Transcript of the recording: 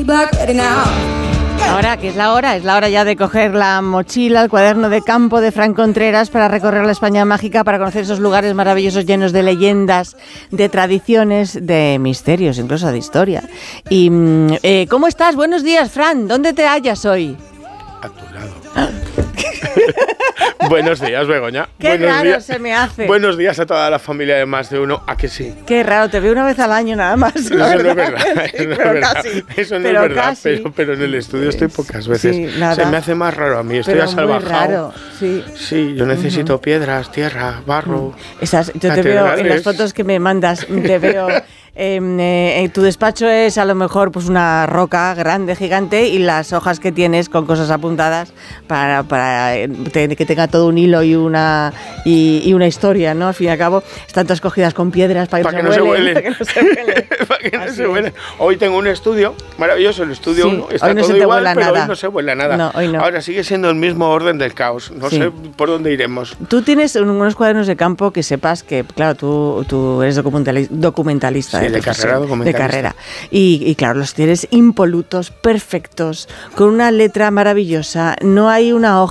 Ahora, que es la hora ya de coger la mochila, el cuaderno de campo de Fran Contreras para recorrer la España mágica, para conocer esos lugares maravillosos llenos de leyendas, de tradiciones, de misterios, incluso de historia. Y ¿cómo estás? Buenos días, Fran. ¿Dónde te hallas hoy? A tu lado. Buenos días, Begoña. Qué buenos raro días. se me hace. Buenos días a toda la familia de Más de Uno. ¿A que sí? Qué raro, te veo una vez al año nada más. Eso no es verdad. Sí, pero casi. Eso no es verdad. Pero en el estudio estoy pocas veces. Sí, nada. Se me hace más raro a mí. Estoy asalvajado. Muy raro, sí. Sí, yo necesito piedras, tierra, barro. Yo te veo en las fotos que me mandas, te veo. Tu despacho es a lo mejor pues una roca grande, gigante, y las hojas que tienes con cosas apuntadas para que tenga todo un hilo y una historia, ¿no? Al fin y al cabo, están todas cogidas con piedras para que no se huelen. Para que no se huelen. Hoy tengo un estudio maravilloso, el estudio 1. Está no todo igual, pero nada. hoy no se huele nada. No, hoy no. Ahora sigue siendo el mismo orden del caos. No sé por dónde iremos. Tú tienes unos cuadernos de campo que sepas que, claro, tú eres documentalista. Sí, de carrera documentalista. De carrera. Y claro, los tienes impolutos, perfectos, con una letra maravillosa. No hay una hoja